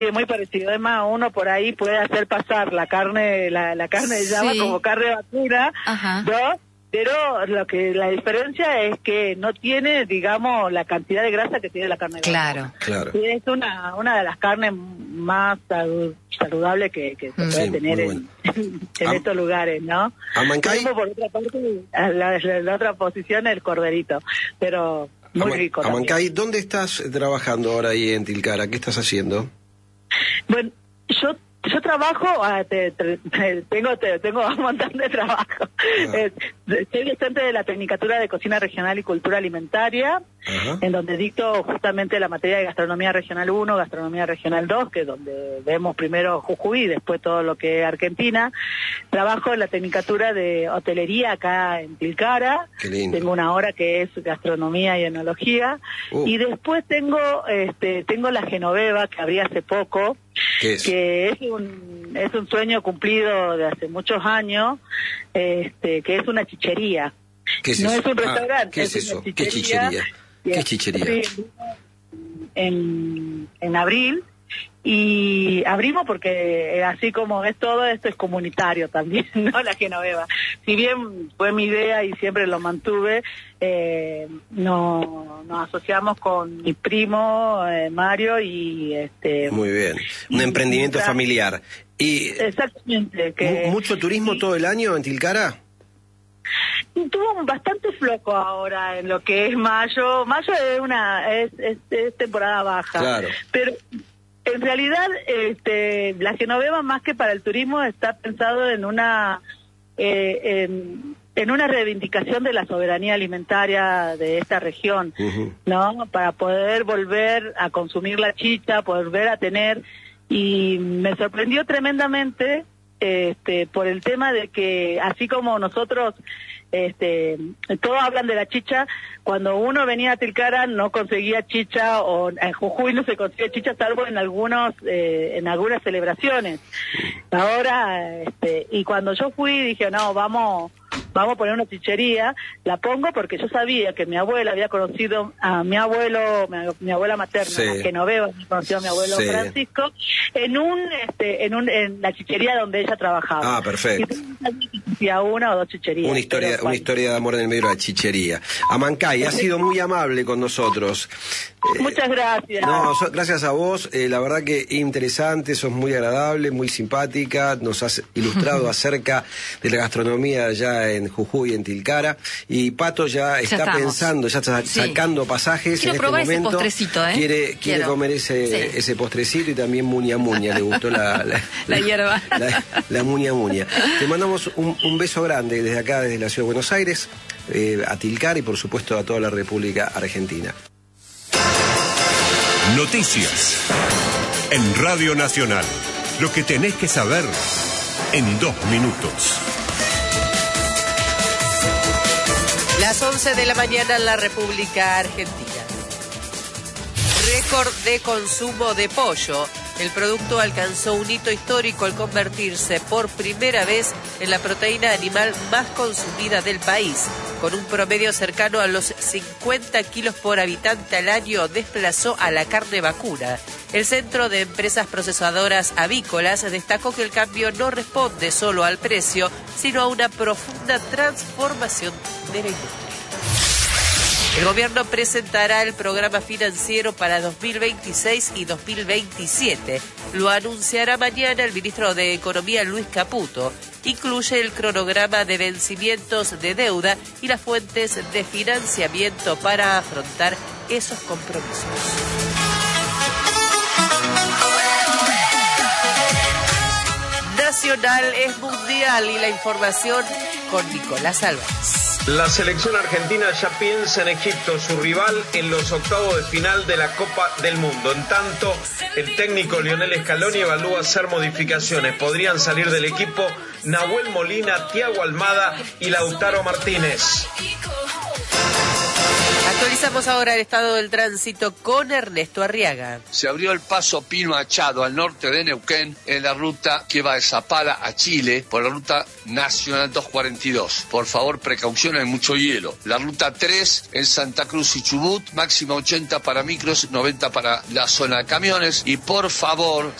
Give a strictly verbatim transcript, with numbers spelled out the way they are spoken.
muy parecido. Además, uno por ahí puede hacer pasar la carne, la, la carne de llama sí. como carne de vacuna, ¿no? Pero lo que la diferencia es que no tiene, digamos, la cantidad de grasa que tiene la carne de claro. vaca. Claro. Y es una una de las carnes más saludables que, que se puede sí, tener en, en, en Am- estos lugares, ¿no? Amancay. Por otra parte, la, la, la otra posición el corderito, pero muy Ama- rico. Amancay, ¿dónde estás trabajando ahora ahí en Tilcara? ¿Qué estás haciendo? Bueno, yo yo trabajo, ah, te, te, te, tengo te, tengo un montón de trabajo. Ah. Eh, soy docente de la Tecnicatura de Cocina Regional y Cultura Alimentaria, Ajá. en donde dicto justamente la materia de Gastronomía Regional uno, Gastronomía Regional dos, que es donde vemos primero Jujuy y después todo lo que es Argentina. Trabajo en la Tecnicatura de Hotelería acá en Tilcara. Qué lindo. Tengo una hora que es Gastronomía y Enología. Uh. Y después tengo este tengo la Genoveva, que abrí hace poco, ¿Qué es? que es un es un sueño cumplido de hace muchos años, este que es una chichería. ¿Qué es no eso? es un restaurante, Ah, ¿qué es, es eso? Chichería, ¿Qué chichería? ¿Qué es chichería? En, en abril, y abrimos porque así como es todo esto es comunitario también, ¿no? La Genoveva. Si bien fue mi idea y siempre lo mantuve, eh, no, nos asociamos con mi primo eh, Mario y este. Muy bien, un y, emprendimiento y, familiar. Y exactamente. Que, ¿Mucho turismo y, todo el año en Tilcara? Tuvo bastante flojo ahora en lo que es mayo. Mayo es una es, es, es temporada baja. Claro. Pero en realidad, este, la Genoveva, más que para el turismo, está pensado en una eh, en, en una reivindicación de la soberanía alimentaria de esta región, uh-huh. ¿no? Para poder volver a consumir la chicha, poder volver a tener. Y me sorprendió tremendamente este, por el tema de que, así como nosotros este todos hablan de la chicha, cuando uno venía a Tilcara no conseguía chicha, o en Jujuy no se consigue chicha salvo en algunos eh, en algunas celebraciones. Ahora este y cuando yo fui dije, no, vamos vamos a poner una chichería. La pongo porque yo sabía que mi abuela había conocido a mi abuelo, mi, mi abuela materna, sí. la Genoveva, conoció a mi abuelo sí. Francisco, en un este en un en la chichería donde ella trabajaba. Ah, perfecto. Y a una o dos chicherías. Una historia, una historia de amor en el medio de la chichería. Amancay, has sido muy amable con nosotros. Muchas gracias. Eh, no, so, gracias a vos. Eh, la verdad que interesante, sos muy agradable, muy simpática. Nos has ilustrado acerca de la gastronomía allá en Jujuy, en Tilcara. Y Pato ya, ya está estamos. pensando, ya está sí. sacando pasajes. Quiero en probar este momento. ese postrecito, ¿eh? Quiere, quiere comer ese, sí. ese postrecito y también muña muña. Le gustó la, la, la hierba. La, la muña muña. Te mandamos un, un beso grande desde acá, desde la Ciudad de Buenos Aires, eh, a Tilcara y por supuesto a toda la República Argentina. Noticias en Radio Nacional. Lo que tenés que saber en dos minutos. Las once de la mañana en la República Argentina. Récord de consumo de pollo. El producto alcanzó un hito histórico al convertirse por primera vez en la proteína animal más consumida del país. Con un promedio cercano a los cincuenta kilos por habitante al año, desplazó a la carne vacuna. El Centro de Empresas Procesadoras Avícolas destacó que el cambio no responde solo al precio, sino a una profunda transformación de la industria. El gobierno presentará el programa financiero para dos mil veintiséis y dos mil veintisiete. Lo anunciará mañana el ministro de Economía, Luis Caputo. Incluye el cronograma de vencimientos de deuda y las fuentes de financiamiento para afrontar esos compromisos. Nacional es mundial y la información con Nicolás Álvarez. La selección argentina ya piensa en Egipto, su rival en los octavos de final de la Copa del Mundo. En tanto, el técnico Lionel Scaloni evalúa hacer modificaciones. Podrían salir del equipo Nahuel Molina, Thiago Almada y Lautaro Martínez. Actualizamos ahora el estado del tránsito con Ernesto Arriaga. Se abrió el paso Pino Achado al norte de Neuquén en la ruta que va de Zapala a Chile por la ruta nacional doscientos cuarenta y dos. Por favor, precaución, hay mucho hielo. La ruta tres en Santa Cruz y Chubut, máxima ochenta para micros, noventa para la zona de camiones. Y por favor,